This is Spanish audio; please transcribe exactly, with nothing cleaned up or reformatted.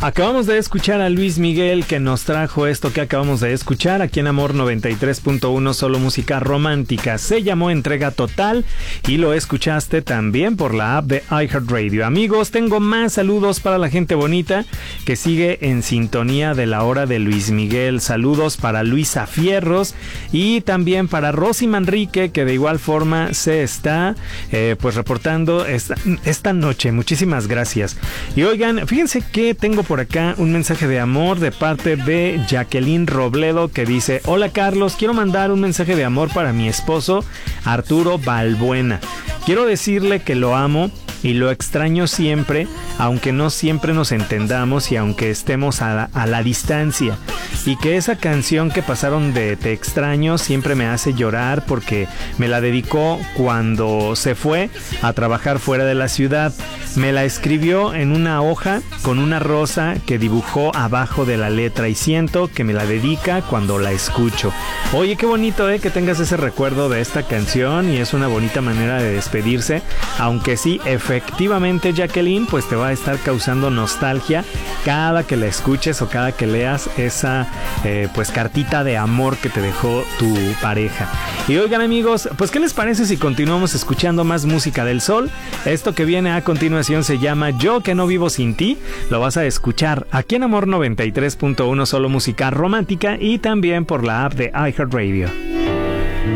Acabamos de escuchar a Luis Miguel, que nos trajo esto que acabamos de escuchar aquí en Amor noventa y tres punto uno, solo música romántica. Se llamó Entrega Total y lo escuchaste también por la app de iHeartRadio. Amigos, tengo más saludos para la gente bonita que sigue en sintonía de la hora de Luis Miguel. Saludos para Luisa Fierros y también para Rosy Manrique, que de igual forma se está eh, pues reportando esta, esta noche. Muchísimas gracias. Y oigan, fíjense que tengo por acá un mensaje de amor de parte de Jacqueline Robledo, que dice: hola Carlos, quiero mandar un mensaje de amor para mi esposo Arturo Balbuena. Quiero decirle que lo amo y lo extraño siempre, aunque no siempre nos entendamos y aunque estemos a la, a la distancia, y que esa canción que pasaron de Te extraño siempre me hace llorar porque me la dedicó cuando se fue a trabajar fuera de la ciudad. Me la escribió en una hoja con una rosa que dibujó abajo de la letra y siento que me la dedica cuando la escucho. Oye, qué bonito, ¿eh? Que tengas ese recuerdo de esta canción, y es una bonita manera de despedirse, aunque sí, efectivamente, Jacqueline, pues te va a estar causando nostalgia cada que la escuches o cada que leas esa eh, pues cartita de amor que te dejó tu pareja. Y oigan, amigos, pues ¿qué les parece si continuamos escuchando más música del Sol? Esto que viene a continuación se llama Yo que no vivo sin ti. Lo vas a escuchar aquí en Amor noventa y tres punto uno, solo música romántica, y también por la app de iHeartRadio.